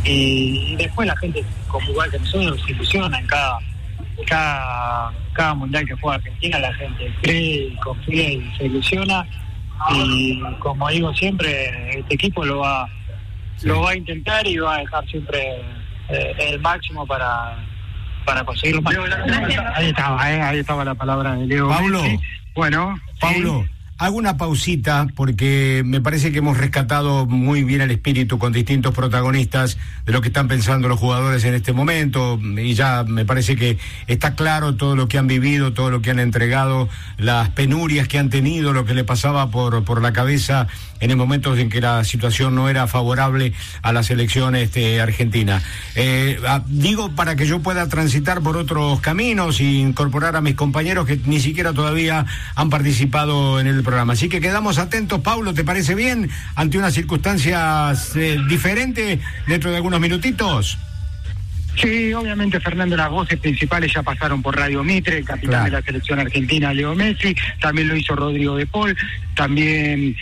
y después la gente, como igual que nosotros, se ilusiona en cada mundial que juega Argentina. La gente cree y confía y se ilusiona, y como digo siempre, este equipo lo va a intentar y va a dejar siempre el máximo para conseguirlo. Ahí estaba la palabra de Leo Pablo. Messi. Bueno, Pablo, hago una pausita porque me parece que hemos rescatado muy bien el espíritu con distintos protagonistas de lo que están pensando los jugadores en este momento, y ya me parece que está claro todo lo que han vivido, todo lo que han entregado, las penurias que han tenido, lo que le pasaba por la cabeza en el momento en que la situación no era favorable a la selección argentina. Digo, para que yo pueda transitar por otros caminos e incorporar a mis compañeros que ni siquiera todavía han participado en el programa. Así que quedamos atentos, Paulo, ¿te parece bien? Ante unas circunstancias diferentes dentro de algunos minutitos. Sí, obviamente, Fernando, las voces principales ya pasaron por Radio Mitre, el capitán de la selección argentina, Leo Messi, también lo hizo Rodrigo de Paul, también,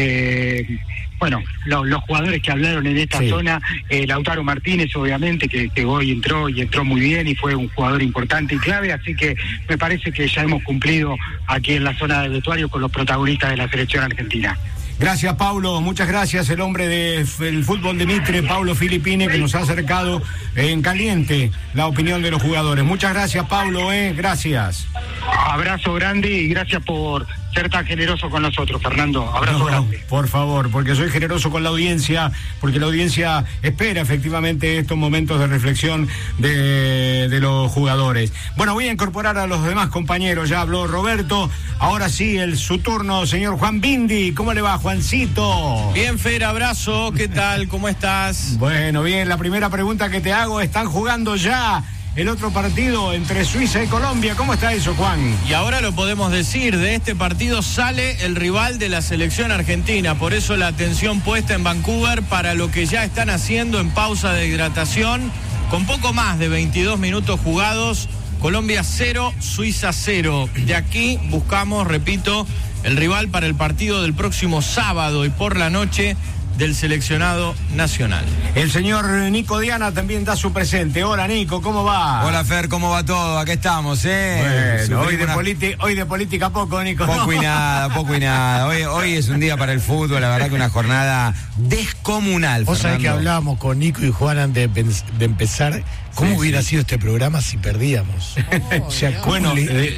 los jugadores que hablaron en esta zona, Lautaro Martínez, obviamente, que hoy entró muy bien y fue un jugador importante y clave, así que me parece que ya hemos cumplido aquí en la zona del vestuario con los protagonistas de la selección argentina. Gracias, Paulo, muchas gracias, el hombre del fútbol de Mitre, Paulo Filippine, que nos ha acercado en caliente la opinión de los jugadores. Muchas gracias, Paulo, gracias. Abrazo grande y gracias por ser tan generoso con nosotros, Fernando. Abrazo grande. Por favor, porque soy generoso con la audiencia, porque la audiencia espera efectivamente estos momentos de reflexión de los jugadores. Bueno, voy a incorporar a los demás compañeros, ya habló Roberto, ahora sí, su turno, señor Juan Bindi. ¿Cómo le va, Juancito? Bien, Fer, abrazo, ¿qué tal? ¿Cómo estás? Bueno, bien, la primera pregunta que te hago, ¿están jugando ya el otro partido entre Suiza y Colombia? ¿Cómo está eso, Juan? Y ahora lo podemos decir, de este partido sale el rival de la selección argentina, por eso la atención puesta en Vancouver para lo que ya están haciendo en pausa de hidratación, con poco más de 22 minutos jugados. Colombia 0, Suiza 0. De aquí buscamos, repito, el rival para el partido del próximo sábado y por la noche del seleccionado nacional. El señor Nico Diana también da su presente. Hola, Nico, ¿cómo va? Hola, Fer, ¿cómo va todo? Aquí estamos, Bueno, hoy de política poco, Nico. Poco y nada. Hoy es un día para el fútbol, la verdad que una jornada descomunal. Vos sabés que hablábamos con Nico y Juan antes de empezar. ¿Cómo hubiera sido este programa si perdíamos? O sea, bueno,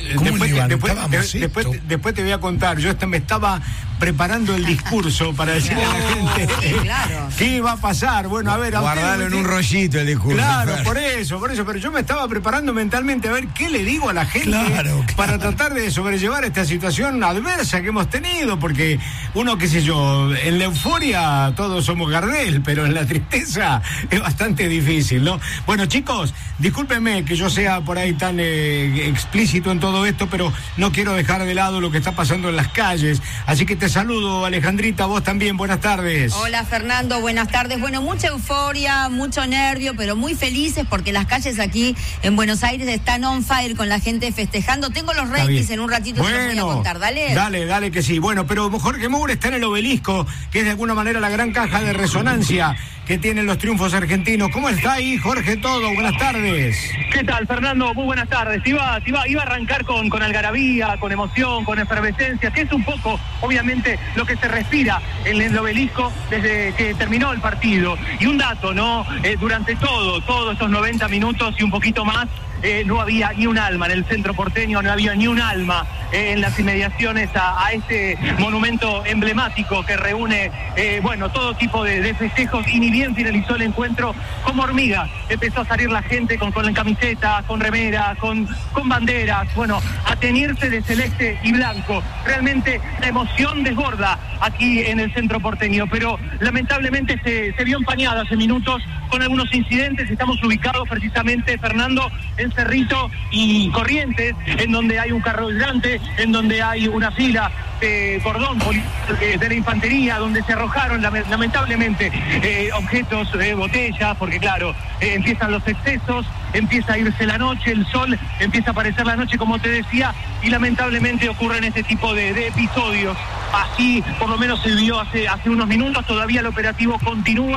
después te voy a contar. Yo me estaba preparando el discurso para decirle a la gente qué iba a pasar. Bueno, a ver, guardarlo en un rollito el discurso. Claro, por eso, pero yo me estaba preparando mentalmente a ver qué le digo a la gente para tratar de sobrellevar esta situación adversa que hemos tenido, porque uno, qué sé yo, en la euforia todos somos Gardel, pero en la tristeza es bastante difícil, ¿no? Bueno, chicos, discúlpenme que yo sea por ahí tan explícito en todo esto, pero no quiero dejar de lado lo que está pasando en las calles, así que te saludo, Alejandrita, vos también, buenas tardes. Hola, Fernando, buenas tardes. Bueno, mucha euforia, mucho nervio, pero muy felices porque las calles aquí en Buenos Aires están on fire con la gente festejando. Tengo los ratings en un ratito, se los voy a contar, dale. Dale que sí. Bueno, pero Jorge Moura está en el Obelisco, que es de alguna manera la gran caja de resonancia que tienen los triunfos argentinos. ¿Cómo está ahí, Jorge, todo? Buenas tardes. ¿Qué tal, Fernando? Muy buenas tardes. Iba a arrancar con algarabía, con emoción, con efervescencia, que es un poco, obviamente, lo que se respira en el Obelisco desde que terminó el partido. Y un dato, ¿no? Durante todos esos 90 minutos y un poquito más, no había ni un alma en el centro porteño, no había ni un alma en las inmediaciones a este monumento emblemático que reúne, todo tipo de festejos, y ni bien finalizó el encuentro, como hormigas empezó a salir la gente con camiseta, con remera, con banderas, a teñirse de celeste y blanco. Realmente la emoción desborda aquí en el centro porteño, pero lamentablemente se vio empañada hace minutos con algunos incidentes. Estamos ubicados precisamente, Fernando, en Cerrito y Corrientes, en donde hay un carro hidrante, en donde hay una fila de cordón de la infantería, donde se arrojaron lamentablemente objetos, botellas, porque claro, empiezan los excesos, empieza a irse la noche, el sol, empieza a aparecer la noche, como te decía, y lamentablemente ocurren este tipo de episodios. Así por lo menos se vio hace unos minutos. Todavía el operativo continúa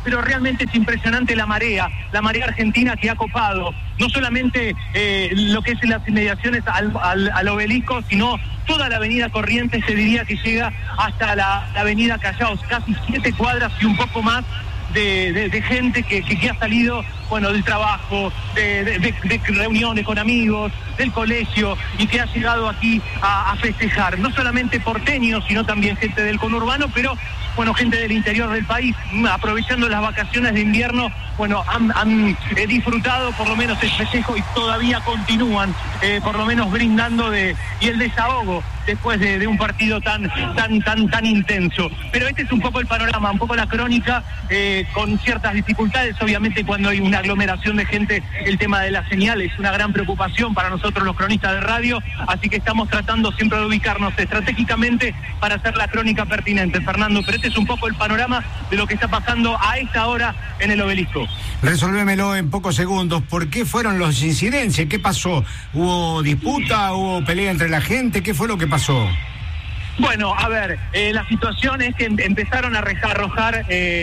pero realmente es impresionante la marea argentina que ha copado, no solamente lo que es en las inmediaciones al obelisco, sino toda la avenida Corrientes, se diría que llega hasta la avenida Callao, casi 7 cuadras y un poco más de gente que ha salido, bueno, del trabajo, de reuniones con amigos, del colegio, y que ha llegado aquí a festejar, no solamente porteños, sino también gente del conurbano, pero bueno, gente del interior del país, aprovechando las vacaciones de invierno, bueno, han disfrutado por lo menos el festejo y todavía continúan, por lo menos brindando y el desahogo después de un partido tan intenso. Pero este es un poco el panorama, un poco la crónica, con ciertas dificultades. Obviamente cuando hay una aglomeración de gente, el tema de la señal es una gran preocupación para nosotros los cronistas de radio, así que estamos tratando siempre de ubicarnos estratégicamente para hacer la crónica pertinente, Fernando. Pero este es un poco el panorama de lo que está pasando a esta hora en el obelisco. Resolvémelo en pocos segundos. ¿Por qué fueron los incidencias? ¿Qué pasó? ¿Hubo disputa? ¿Hubo pelea entre la gente? ¿Qué fue lo que pasó? Bueno, a ver, la situación es que empezaron a arrojar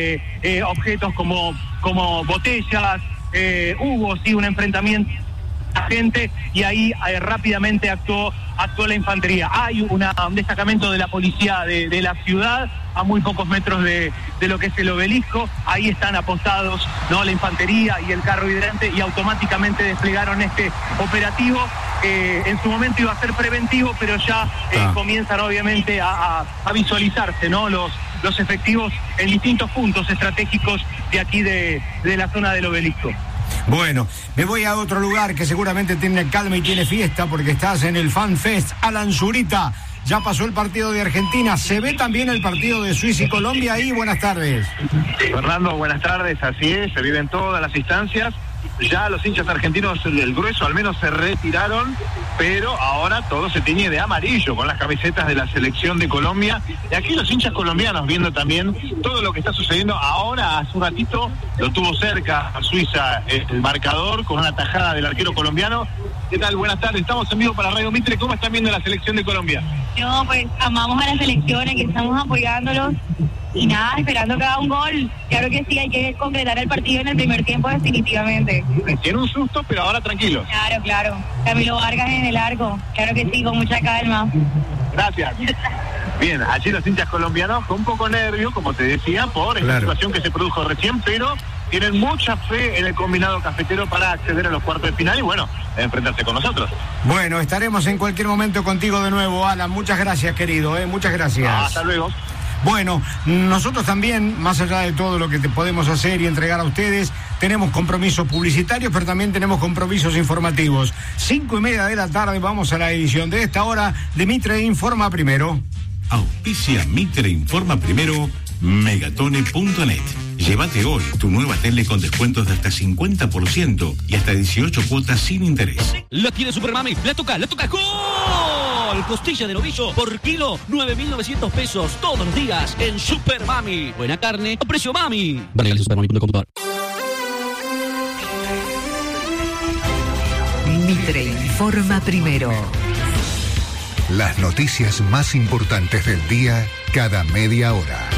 objetos como botellas, hubo sí un enfrentamiento a la gente y ahí rápidamente actuó la infantería. Hay un destacamento de la policía de la ciudad a muy pocos metros de lo que es el obelisco. Ahí están apostados, ¿no?, la infantería y el carro hidrante, y automáticamente desplegaron este operativo. En su momento iba a ser preventivo, pero ya comienzan obviamente a visualizarse, ¿no?, los efectivos en distintos puntos estratégicos de aquí de la zona del obelisco. Bueno, me voy a otro lugar que seguramente tiene calma y tiene fiesta, porque estás en el Fan Fest. Alan Zurita, ya pasó el partido de Argentina, se ve también el partido de Suiza y Colombia ahí. Buenas tardes. Fernando, buenas tardes, así es, se viven todas las instancias. Ya los hinchas argentinos, el grueso al menos, se retiraron, pero ahora todo se tiñe de amarillo con las camisetas de la selección de Colombia. Y aquí los hinchas colombianos viendo también todo lo que está sucediendo. Ahora, hace un ratito, lo tuvo cerca a Suiza el marcador con una tajada del arquero colombiano. ¿Qué tal? Buenas tardes, estamos en vivo para Radio Mitre. ¿Cómo están viendo la selección de Colombia? No, pues amamos a la selección, que estamos apoyándolos. Y nada, esperando cada un gol. Claro que sí, hay que concretar el partido en el primer tiempo definitivamente. Tiene un susto, pero ahora tranquilos. Claro. Camilo Vargas en el arco. Claro que sí, con mucha calma. Gracias. Bien, allí los hinchas colombianos con un poco nervio, como te decía, por esta situación que se produjo recién, pero tienen mucha fe en el combinado cafetero para acceder a los cuartos de final y, bueno, enfrentarse con nosotros. Bueno, estaremos en cualquier momento contigo de nuevo, Alan. Muchas gracias, querido, muchas gracias. Hasta luego. Bueno, nosotros también, más allá de todo lo que te podemos hacer y entregar a ustedes, tenemos compromisos publicitarios, pero también tenemos compromisos informativos. 5:30 de la tarde vamos a la edición de esta hora de Mitre Informa Primero. Auspicia Mitre Informa Primero, Megatone.net. Llévate hoy tu nueva tele con descuentos de hasta 50% y hasta 18 cuotas sin interés. La tiene Supermami, la toca, ¡gol! Costilla de novillo por kilo, 9.900 pesos todos los días en Supermami. Buena carne a precio mami. Supermami.com.ar. Mitre Informa Primero. Las noticias más importantes del día cada media hora.